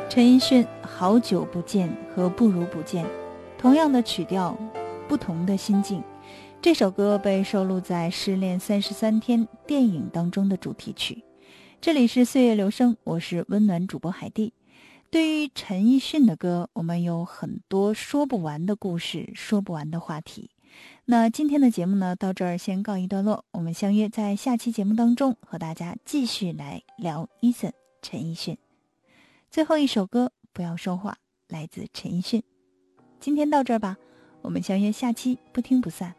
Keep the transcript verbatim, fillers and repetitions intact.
陈奕迅《好久不见》和《不如不见》，同样的曲调，不同的心境。这首歌被收录在《失恋三十三天》电影当中的主题曲。这里是岁月留声，我是温暖主播海蒂。对于陈奕迅的歌，我们有很多说不完的故事，说不完的话题。那今天的节目呢，到这儿先告一段落，我们相约在下期节目当中和大家继续来聊 Eason 陈奕迅。最后一首歌，不要说话，来自陈奕迅。今天到这儿吧，我们相约下期不听不散。